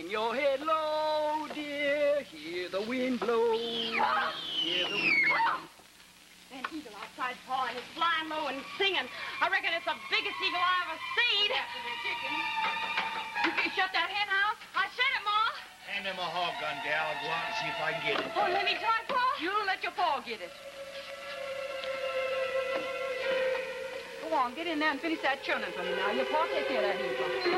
your head low, dear. Hear the wind blow. Hear the wind blow. An eagle outside, Pa, and it's flying low and singing. I reckon it's the biggest eagle I ever seen. After the chicken. You shut that hen house? I shut it, Ma. Hand him a hog gun, gal. I'll go out and see if I can get it. Oh, let me try, Pa. You let your paw get it. Go on, get in there and finish that churning for me now. Your paw take care of that eagle.